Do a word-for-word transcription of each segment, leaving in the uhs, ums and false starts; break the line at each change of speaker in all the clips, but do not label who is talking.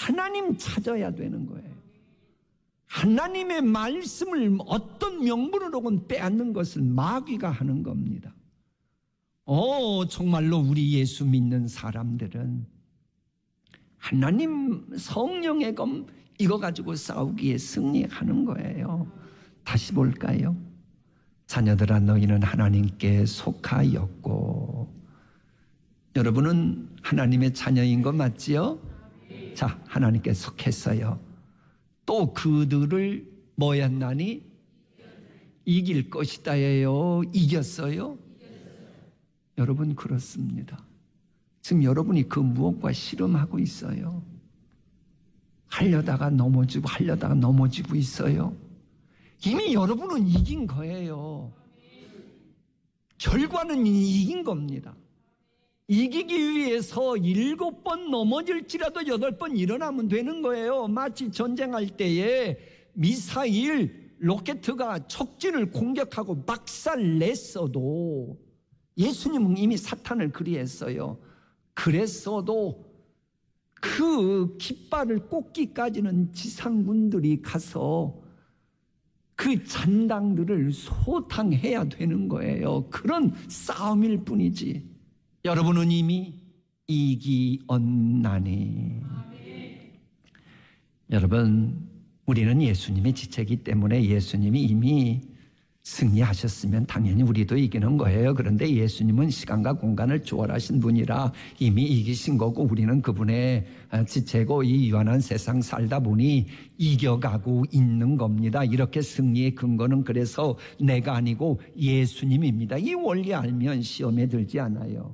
하나님 찾아야 되는 거예요. 하나님의 말씀을 어떤 명분으로건 빼앗는 것은 마귀가 하는 겁니다. 오, 정말로 우리 예수 믿는 사람들은 하나님 성령의 검 이거 가지고 싸우기에 승리하는 거예요. 다시 볼까요? 자녀들아, 너희는 하나님께 속하였고. 여러분은 하나님의 자녀인 거 맞지요? 자, 하나님께 속했어요. 또 그들을 뭐였나니? 이길 것이다예요. 이겼어요? 여러분, 그렇습니다. 지금 여러분이 그 무엇과 씨름하고 있어요. 하려다가 넘어지고 하려다가 넘어지고 있어요. 이미 여러분은 이긴 거예요. 결과는 이긴 겁니다. 이기기 위해서 일곱 번 넘어질지라도 여덟 번 일어나면 되는 거예요. 마치 전쟁할 때에 미사일, 로켓가 척진을 공격하고 박살 냈어도 예수님은 이미 사탄을 그리했어요. 그랬어도 그 깃발을 꽂기까지는 지상군들이 가서 그 잔당들을 소탕해야 되는 거예요. 그런 싸움일 뿐이지. 여러분은 이미 이기었나니. 여러분, 우리는 예수님의 지체이기 때문에 예수님이 이미 승리하셨으면 당연히 우리도 이기는 거예요. 그런데 예수님은 시간과 공간을 초월하신 분이라 이미 이기신 거고 우리는 그분의 지체고 이 유한한 세상 살다 보니 이겨가고 있는 겁니다. 이렇게 승리의 근거는 그래서 내가 아니고 예수님입니다. 이 원리 알면 시험에 들지 않아요.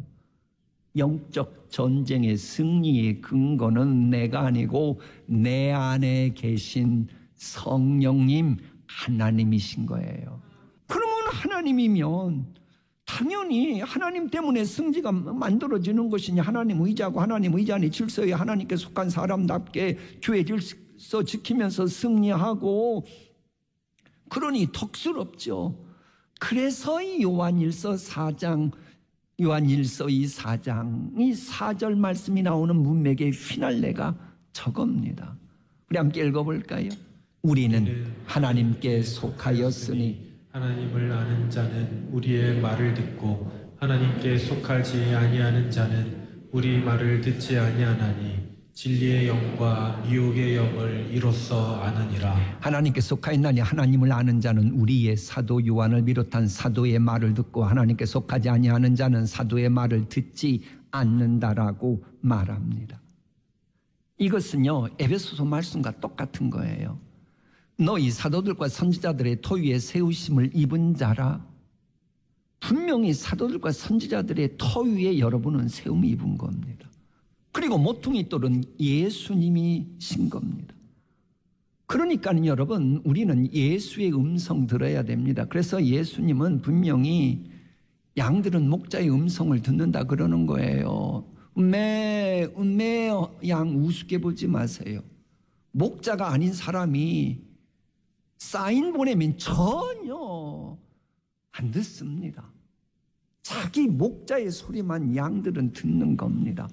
영적 전쟁의 승리의 근거는 내가 아니고 내 안에 계신 성령님 하나님이신 거예요. 그러면 하나님이면 당연히 하나님 때문에 승리가 만들어지는 것이니 하나님 의지하고 하나님 의지하니 질서에 하나님께 속한 사람답게 교회 질서 지키면서 승리하고 그러니 덕스럽죠. 그래서 이 요한일서 사 장 요한일서 이 사 장 이 사 절 말씀이 나오는 문맥의 피날레가 저겁니다. 우리 함께 읽어볼까요? 우리는 하나님께 속하였으니
하나님을 아는 자는 우리의 말을 듣고 하나님께 속하지 아니하는 자는 우리 말을 듣지 아니하나니 진리의 영과 미혹의 영을 이로써 아느니라.
하나님께 속하였나니 하나님을 아는 자는 우리의 사도 요한을 비롯한 사도의 말을 듣고 하나님께 속하지 아니하는 자는 사도의 말을 듣지 않는다라고 말합니다. 이것은요 에베소서 말씀과 똑같은 거예요. 너희 사도들과 선지자들의 토위에 세우심을 입은 자라. 분명히 사도들과 선지자들의 토위에 여러분은 세움을 입은 겁니다. 그리고 모퉁이 돌은 예수님이신 겁니다. 그러니까 여러분 우리는 예수의 음성 들어야 됩니다. 그래서 예수님은 분명히 양들은 목자의 음성을 듣는다 그러는 거예요. 음메 음메 양 우습게 보지 마세요. 목자가 아닌 사람이 사인 보내면 전혀 안 듣습니다. 자기 목자의 소리만 양들은 듣는 겁니다.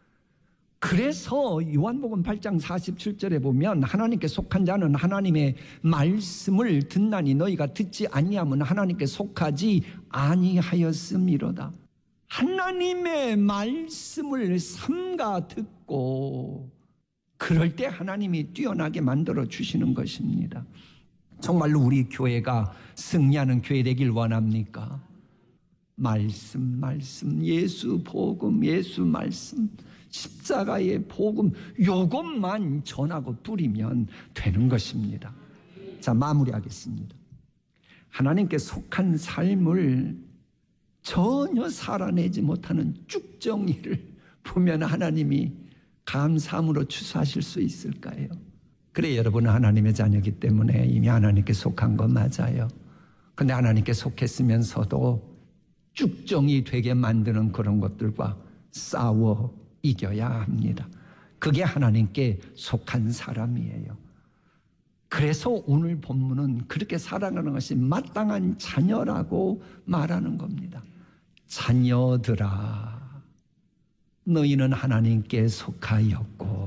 그래서 요한복음 팔 장 사십칠 절에 보면 하나님께 속한 자는 하나님의 말씀을 듣나니 너희가 듣지 아니하면 하나님께 속하지 아니하였음이로다. 하나님의 말씀을 삼가 듣고 그럴 때 하나님이 뛰어나게 만들어 주시는 것입니다. 정말로 우리 교회가 승리하는 교회 되길 원합니까? 말씀 말씀 예수 복음 예수 말씀 십자가의 복음 요것만 전하고 뿌리면 되는 것입니다. 자, 마무리하겠습니다. 하나님께 속한 삶을 전혀 살아내지 못하는 쭉정이를 보면 하나님이 감사함으로 추수하실 수 있을까요? 그래, 여러분은 하나님의 자녀이기 때문에 이미 하나님께 속한 건 맞아요. 근데 하나님께 속했으면서도 쭉정이 되게 만드는 그런 것들과 싸워 이겨야 합니다. 그게 하나님께 속한 사람이에요. 그래서 오늘 본문은 그렇게 살아가는 것이 마땅한 자녀라고 말하는 겁니다. 자녀들아, 너희는 하나님께 속하였고